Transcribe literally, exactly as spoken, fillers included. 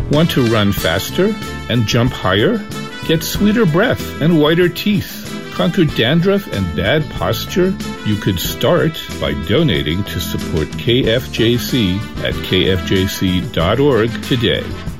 Want to run faster and jump higher? Get sweeter breath and whiter teeth. Conquer dandruff and bad posture? You could start by donating to support K F J C at k f j c dot org today.